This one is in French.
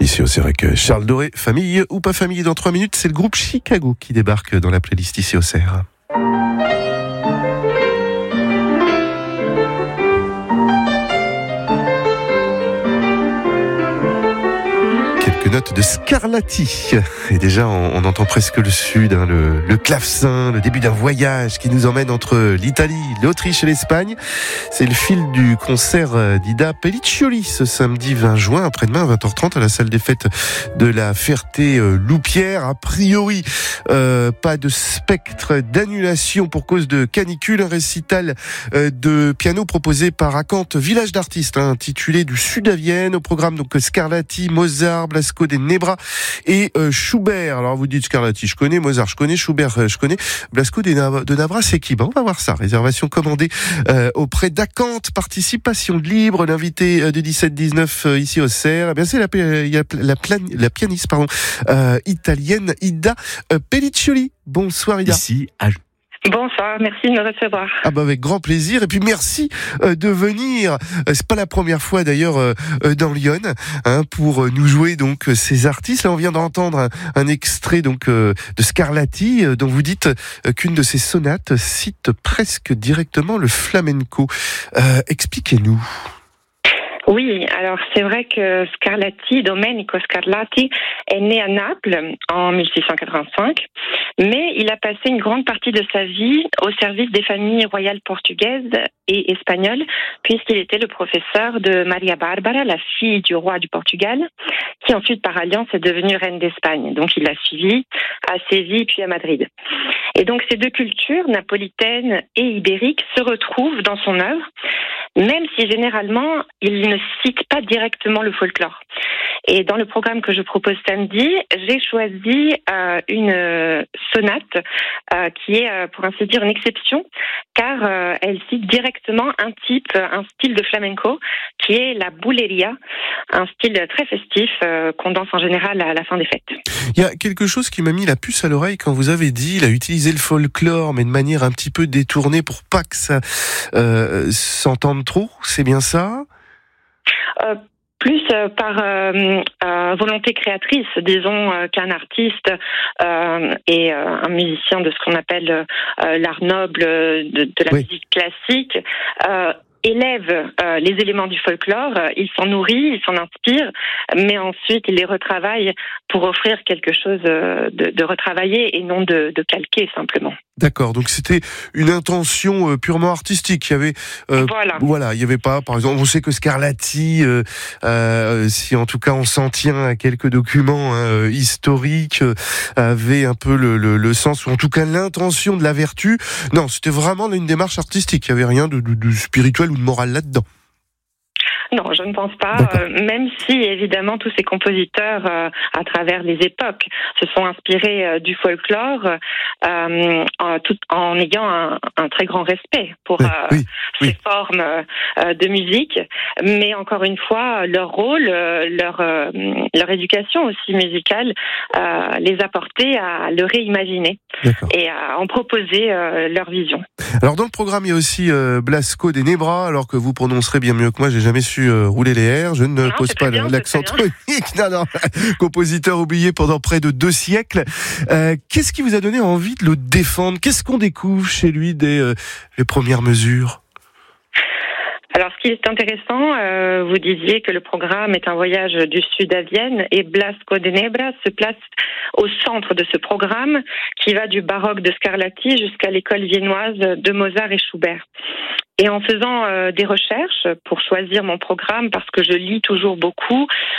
ici au CEREC. Charles Doré, famille ou pas famille, dans 3 minutes, c'est le groupe Chicago qui débarque dans la playlist ici au CEREC. Note de Scarlatti. Et déjà, on entend presque le sud, le clavecin, le début d'un voyage qui nous emmène entre l'Italie, l'Autriche et l'Espagne. C'est le fil du concert d'Ida Pelliccioli ce samedi 20 juin, après-demain à 20h30 à la salle des fêtes de la Ferté-Loupière. A priori, pas de spectre d'annulation pour cause de canicule. Un récital de piano proposé par Acante Village d'artistes, intitulé du Sud à Vienne. Au programme donc Scarlatti, Mozart, Blasco de Nebra et Schubert. Alors vous dites Scarlatti, je connais, Mozart, je connais, Schubert, je connais, Blasco de Nebra, c'est qui? On va voir ça. Réservation commandée auprès d'Acante, participation libre. L'invité du 17-19 ici au CEREC, eh bien c'est la pianiste italienne Ida Pelliccioli. Bonsoir Ida. Ici Bonsoir, merci de me recevoir. Avec grand plaisir, et puis merci de venir. C'est pas la première fois d'ailleurs dans Lyon pour nous jouer donc ces artistes. Là, on vient d'entendre un extrait donc de Scarlatti dont vous dites qu'une de ses sonates cite presque directement le flamenco. Expliquez-nous. Oui, alors c'est vrai que Domenico Scarlatti, est né à Naples en 1685, mais il a passé une grande partie de sa vie au service des familles royales portugaises et espagnoles, puisqu'il était le professeur de Maria Barbara, la fille du roi du Portugal, qui ensuite par alliance est devenue reine d'Espagne. Donc il l'a suivie à Séville puis à Madrid. Et donc ces deux cultures, napolitaine et ibérique, se retrouvent dans son œuvre, même si généralement il ne cite pas directement le folklore. Et dans le programme que je propose samedi, j'ai choisi une sonate qui est, pour ainsi dire, une exception, car elle cite directement un style de flamenco, qui est la bulería, un style très festif qu'on danse en général à la fin des fêtes. Il y a quelque chose qui m'a mis la puce à l'oreille quand vous avez dit, il a utilisé le folklore, mais de manière un petit peu détournée pour pas que ça s'entende trop, c'est bien ça ? Plus par volonté créatrice, disons qu'un artiste et un musicien de ce qu'on appelle l'art noble de la musique classique élève les éléments du folklore, il s'en nourrit, il s'en inspire, mais ensuite il les retravaille pour offrir quelque chose de retravaillé et non de calqué simplement. D'accord, donc c'était une intention purement artistique. Il y avait, il y avait pas, par exemple, on sait que Scarlatti, si en tout cas on s'en tient à quelques documents historiques, avait un peu le sens, ou en tout cas l'intention de la vertu. Non, c'était vraiment une démarche artistique. Il y avait rien de spirituel ou de moral là-dedans. Non, je ne pense pas, même si évidemment tous ces compositeurs à travers les époques se sont inspirés du folklore tout en ayant un très grand respect pour ces formes de musique, mais encore une fois leur rôle, leur éducation aussi musicale les a portés à le réimaginer et à en proposer leur vision. Alors dans le programme il y a aussi Blasco de Nebra, alors que vous prononcerez bien mieux que moi, j'ai jamais su rouler les R, je ne pose pas l'accent tonique. Non, compositeur oublié pendant près de 2 siècles. Qu'est-ce qui vous a donné envie de le défendre? Qu'est-ce qu'on découvre chez lui dès les premières mesures? Alors, ce qui est intéressant, vous disiez que le programme est un voyage du Sud à Vienne, et Blasco de Nebra se place au centre de ce programme qui va du baroque de Scarlatti jusqu'à l'école viennoise de Mozart et Schubert. Et en faisant des recherches pour choisir mon programme, parce que je lis toujours beaucoup,